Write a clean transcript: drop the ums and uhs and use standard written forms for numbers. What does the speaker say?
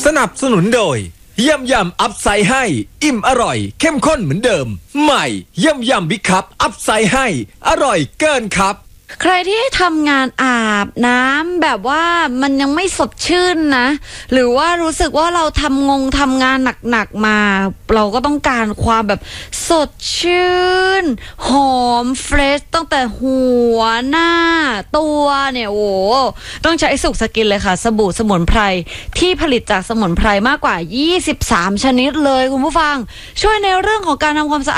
นับสนุนโดยยำอัพไซด์ให้อิ่มอร่อยเข้มข้นเหมือนเดิมใหม่ยำบิ๊กคัพอัพไซด์ให้อร่อยเกินครับใครที่ทำงานอาบน้ำแบบว่ามันยังไม่สดชื่นนะหรือว่ารู้สึกว่าเราทำงานหนักๆมาเราก็ต้องการความแบบสดชื่นหอมเฟรชตั้งแต่หัวหน้าตัวเนี่ยโอ้ต้องใช้สุขสกินเลยค่ะสบู่สมุนไพรที่ผลิตจากสมุนไพรมากกว่า23ชนิดเลยคุณผู้ฟังช่วยในเรื่องของการทำความสะอาด